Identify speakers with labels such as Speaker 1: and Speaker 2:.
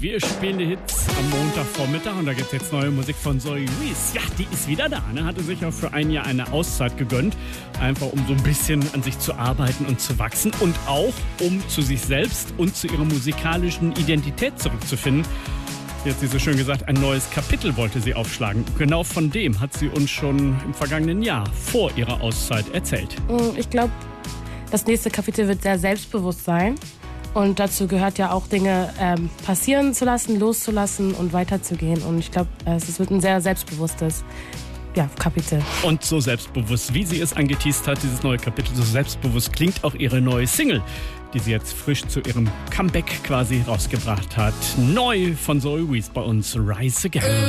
Speaker 1: Wir spielen die Hits am Montagvormittag und da gibt es jetzt neue Musik von Zoe Wees. Ja, die ist wieder da, ne? Hatte sich auch für ein Jahr eine Auszeit gegönnt. Einfach um so ein bisschen an sich zu arbeiten und zu wachsen und auch um zu sich selbst und zu ihrer musikalischen Identität zurückzufinden. Jetzt, wie so schön gesagt, ein neues Kapitel wollte sie aufschlagen. Genau von dem hat sie uns schon im vergangenen Jahr vor ihrer Auszeit erzählt.
Speaker 2: Ich glaube, das nächste Kapitel wird sehr selbstbewusst sein. Und dazu gehört ja auch Dinge passieren zu lassen, loszulassen und weiterzugehen. Und ich glaube, es wird ein sehr selbstbewusstes Kapitel.
Speaker 1: Und so selbstbewusst, wie sie es angeteast hat, dieses neue Kapitel, so selbstbewusst klingt auch ihre neue Single, die sie jetzt frisch zu ihrem Comeback quasi rausgebracht hat. Neu von Zoe Wees bei uns, Rise Again.